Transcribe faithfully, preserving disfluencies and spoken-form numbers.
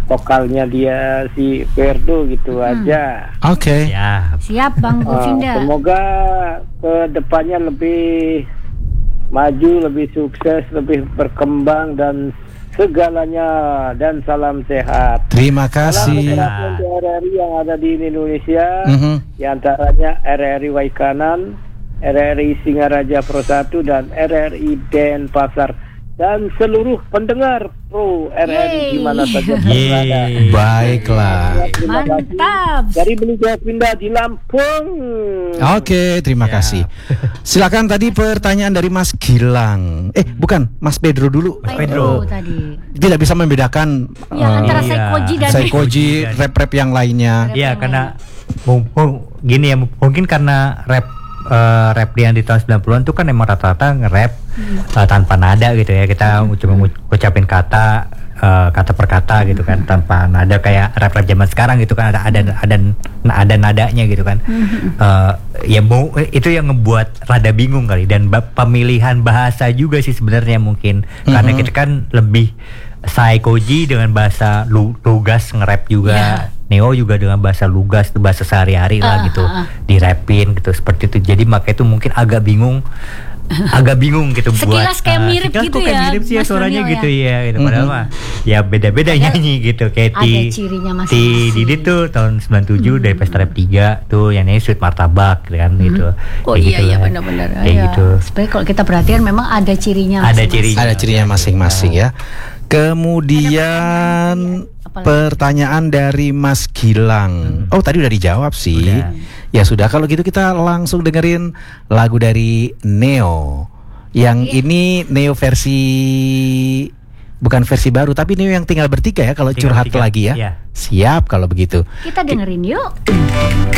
vokalnya dia si Ferdo gitu Hmm. aja. Oke. Ya. Siap Bang Uh, Govinda. semoga ke depannya lebih maju, lebih sukses, lebih berkembang dan segalanya, dan salam sehat. Terima Salam kasih. beberapa R R I yang ada di Indonesia, Mhm. di antaranya R R I Waikanan, R R I Singaraja Pro satu, dan R R I Denpasar, dan seluruh pendengar Pro R R I di mana saja berada. Yeay. Baiklah. Terima kasih. Mantap. Dari Beli Govinda di Lampung. Oke, terima Ya. kasih. Silakan tadi pertanyaan dari Mas Gilang. Eh, bukan, Mas Pedro dulu. Pak Pedro. Pedro tadi. Tidak bisa membedakan Ya, eh, antara iya. Saikoji dan Saikoji, rap-rap yang lainnya. Iya, karena mumpung gini ya, mungkin karena rap eh, rap yang di tahun sembilan puluhan itu kan emang rata-rata nge-rap eh, tanpa nada gitu ya. Kita cuma ngu- ngucapin kata eh, kata per kata gitu kan, tanpa nada kayak rap-rap zaman sekarang gitu kan, ada ada ada ada nadanya gitu kan. Eh, ya mau itu yang ngebuat rada bingung kali, dan ba- pemilihan bahasa juga sih sebenarnya mungkin karena Mhm. kita kan lebih Saikoji dengan bahasa lu, lugas nge-rap juga. Ya. Neo juga dengan bahasa lugas, itu bahasa sehari-hari lah Ah, gitu, ah, ah. dirapin gitu seperti itu. Jadi makanya itu mungkin agak bingung, agak bingung gitu buat. Sekilas kayak ah, mirip sekilas gitu kok kayak ya, mirip sih ya Mas suaranya Nonio gitu ya. ya, gitu. Padahal Mhm. mah ya beda-beda Padahal nyanyi gitu. Kayak ada di cirinya di masing-masing. Didit tuh tahun sembilan puluh tujuh dari Pesta Rap tiga tuh yang nyanyi Sweet Martabak gitu kan gitu. Oh Kayak iya gitu iya lah. benar-benar. Kayak Iya. gitu. Sebenarnya kalau kita perhatikan memang ada cirinya. Ada masing-masing. cirinya. Ada cirinya masing-masing ya. Kemudian Apalagi? pertanyaan dari Mas Gilang. Oh, tadi udah dijawab sih. Udah. Ya sudah, kalau gitu kita langsung dengerin lagu dari Neo. Yang Iya. ini Neo versi, bukan versi baru, tapi Neo yang tinggal bertiga ya kalau Tinggal curhat bertiga, lagi ya. iya. Siap kalau begitu. Kita dengerin yuk.